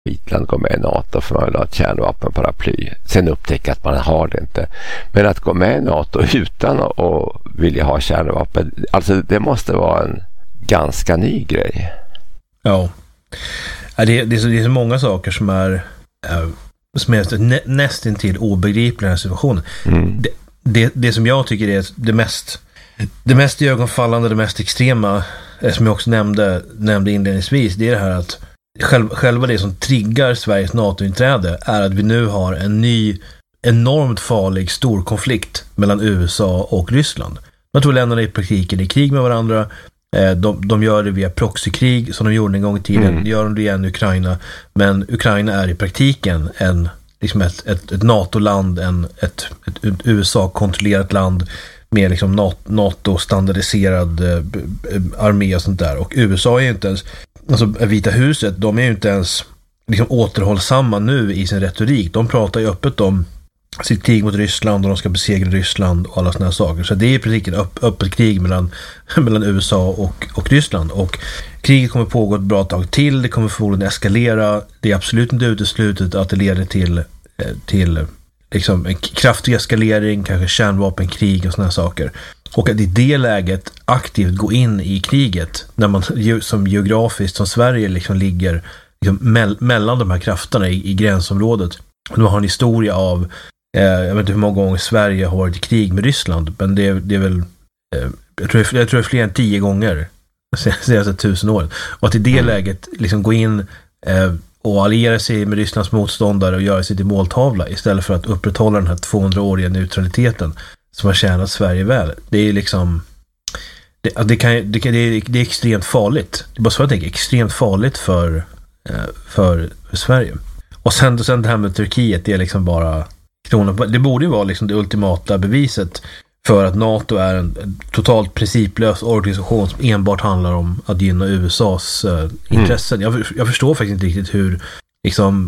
Vitland går med i NATO för man vill ha ett kärnvapenparaply. Sen upptäcker att man har det inte. Men att gå med i NATO utan att vilja ha kärnvapen, alltså det måste vara en ganska ny grej. Ja. Det är så många saker som är nästintill obegripliga i den här situationen. Det som jag tycker är det mest ögonfallande, det mest extrema, som jag också nämnde inledningsvis, det är det här att själva det som triggar Sveriges NATO-inträde är att vi nu har en ny enormt farlig storkonflikt mellan USA och Ryssland. De två länderna i praktiken är i krig med varandra. De gör det via proxykrig som de gjorde en gång i tiden. Det gör de det igen i Ukraina. Men Ukraina är i praktiken ett NATO-land, ett USA-kontrollerat land med liksom NATO-standardiserad armé och sånt där. Och USA är ju inte ens, alltså Vita huset, de är ju inte ens liksom återhållsamma nu i sin retorik. De pratar ju öppet om sitt krig mot Ryssland och de ska besegra Ryssland och alla såna här saker. Så det är i praktiken öppet krig mellan USA och Ryssland. Och kriget kommer pågå ett bra tag till. Det kommer förmodligen eskalera. Det är absolut inte uteslutet att det leder till liksom en kraftig eskalering, kanske kärnvapenkrig och såna här saker. Och att i det läget aktivt gå in i kriget när man som geografiskt som Sverige liksom ligger liksom mellan de här krafterna i gränsområdet. Man har en historia av jag vet inte hur många gånger Sverige har varit i krig med Ryssland, men det är väl jag tror det är fler än 10 gånger senaste 1000 år. Och att i det läget liksom gå in och alliera sig med Rysslands motståndare och göra sig till måltavla istället för att upprätthålla den här 200-åriga neutraliteten som har tjänat Sverige väl. Det är liksom det är extremt farligt. Det är bara så jag tänker, extremt farligt för Sverige. Och sen det här med Turkiet, det är liksom bara det borde ju vara liksom det ultimata beviset för att NATO är en totalt principlös organisation som enbart handlar om att gynna USAs intressen. Jag förstår faktiskt inte riktigt hur liksom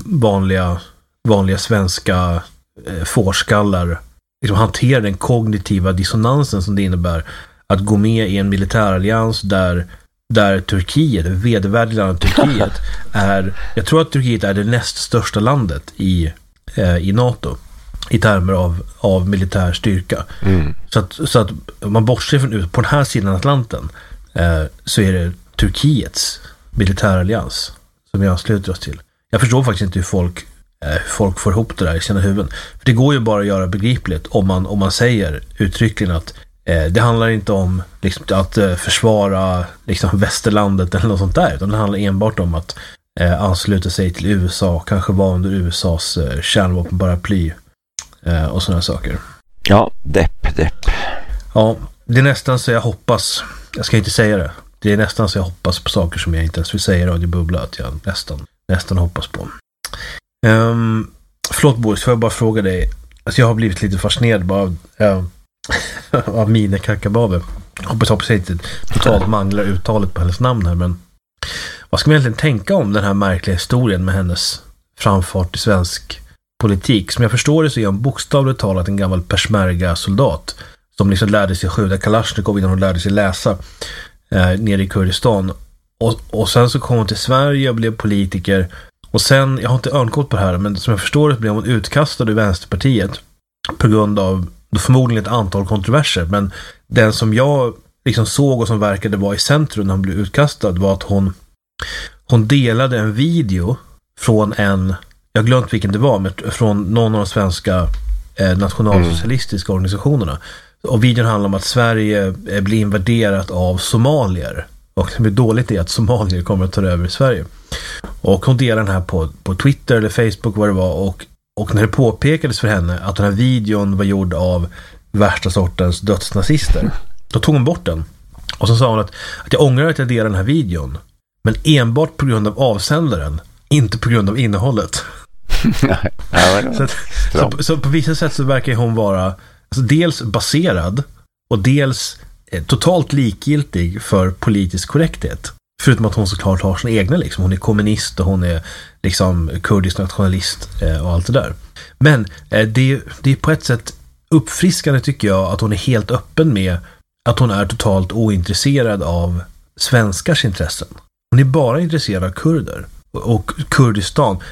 vanliga svenska fårskallar liksom hanterar den kognitiva dissonansen som det innebär att gå med i en militärallians där Turkiet, vedervärdiga landet Turkiet jag tror att Turkiet är det näst största landet i NATO i termer av militär styrka. Så att om man bortser från på den här sidan Atlanten så är det Turkiets militärallians som vi ansluter oss till. Jag förstår faktiskt inte hur folk får ihop det där i sina huvuden. För det går ju bara att göra begripligt om man säger uttryckligen att det handlar inte om liksom, att försvara liksom, västerlandet eller något sånt där, utan det handlar enbart om att ansluta sig till USA, kanske vara under USAs kärnvapenparaply och sådana saker. Ja, depp. Ja, det är nästan så jag hoppas, jag ska inte säga det, det är nästan så jag hoppas på saker som jag inte ens vill säga i Radio Bubbla, att jag nästan hoppas på. Förlåt Boris, får jag bara fråga dig, alltså jag har blivit lite fascinerad bara av Mine Kakabave. Hoppas jag inte totalt manglar uttalet på hennes namn här, men vad ska man egentligen tänka om den här märkliga historien med hennes framfart i svensk politik? Som jag förstår det så är hon bokstavligt talat en gammal peshmerga-soldat som liksom lärde sig skjuta Kalashnikov innan hon lärde sig läsa nere i Kurdistan. Och sen så kom hon till Sverige och blev politiker. Och sen, jag har inte örnkoll på det här, men som jag förstår det blev hon utkastad ur Vänsterpartiet på grund av förmodligen ett antal kontroverser. Men den som jag liksom såg och som verkade vara i centrum när hon blev utkastad var att hon delade en video från jag glömt vilken det var, men från någon av de svenska nationalsocialistiska organisationerna. Och videon handlar om att Sverige blir invaderat av somalier. Och det är dåligt är att somalier kommer att ta över i Sverige. Och hon delade den här på Twitter eller Facebook, vad det var. Och när det påpekades för henne att den här videon var gjord av värsta sortens dödsnazister, då tog hon bort den. Och så sa hon att jag ångrar att jag delade den här videon, men enbart på grund av avsändaren, inte på grund av innehållet. Så på vissa sätt så verkar hon vara alltså dels baserad och dels totalt likgiltig för politisk korrekthet. Förutom att hon såklart har sina egna liksom. Hon är kommunist och hon är liksom kurdisk nationalist och allt det där. Men det är på ett sätt uppfriskande tycker jag att hon är helt öppen med att hon är totalt ointresserad av svenskars intressen. Hon är bara intresserad av kurder. och Kurdistan.